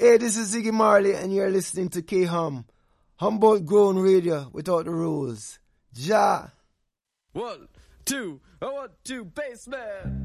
Hey, this is Ziggy Marley, and you're listening to K-Hum, Humboldt Grown Radio without the rules. Ja. 1, 2, 1, 2, bassman.